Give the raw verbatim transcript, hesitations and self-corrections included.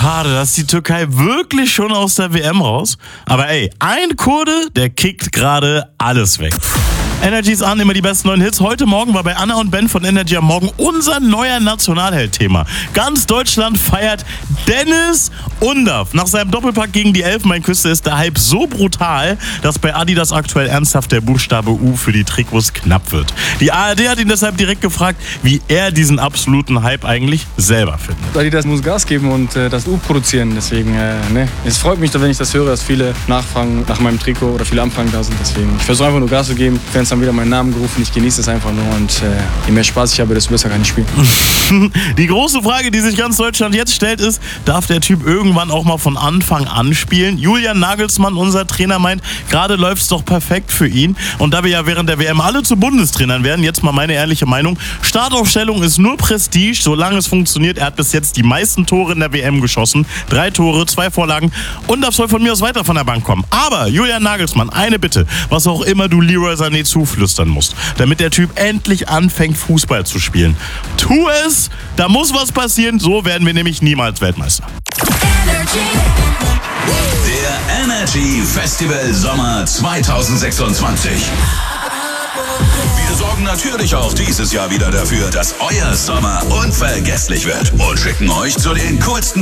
schade, dass die Türkei wirklich schon aus der W M raus. Aber ey, ein Kurde, der kickt gerade alles weg. Energy ist an, immer die besten neuen Hits. Heute Morgen war bei Anna und Ben von Energy am Morgen unser neuer Nationalheld-Thema. Ganz Deutschland feiert Dennis Undaff. Nach seinem Doppelpack gegen die Elfenbeinküste ist der Hype so brutal, dass bei Adidas aktuell ernsthaft der Buchstabe U für die Trikots knapp wird. Die A R D hat ihn deshalb direkt gefragt, wie er diesen absoluten Hype eigentlich selber findet. Adidas muss Gas geben und äh, das U produzieren. Deswegen, äh, ne. Es freut mich, wenn ich das höre, dass viele nachfragen nach meinem Trikot oder viele Anfragen da sind. Deswegen, ich versuche einfach nur Gas zu geben. Fans haben wieder meinen Namen gerufen, ich genieße es einfach nur und äh, je mehr Spaß ich habe, desto besser kann ich spielen. Die große Frage, die sich ganz Deutschland jetzt stellt, ist, darf der Typ irgendwann auch mal von Anfang an spielen? Julian Nagelsmann, unser Trainer, meint, gerade läuft es doch perfekt für ihn. Und da wir ja während der W M alle zu Bundestrainern werden, jetzt mal meine ehrliche Meinung, Startaufstellung ist nur Prestige, solange es funktioniert. Er hat bis jetzt die meisten Tore in der W M geschossen. Drei Tore, zwei Vorlagen und das soll von mir aus weiter von der Bank kommen. Aber Julian Nagelsmann, eine Bitte, was auch immer du Leroy Sané zuflüstern musst, damit der Typ endlich anfängt, Fußball zu spielen. Tu es, da muss was passieren, so werden wir nämlich niemals Weltmeister. Der Energy Festival Sommer zwanzig sechsundzwanzig. Wir sorgen natürlich auch dieses Jahr wieder dafür, dass euer Sommer unvergesslich wird und schicken euch zu den coolsten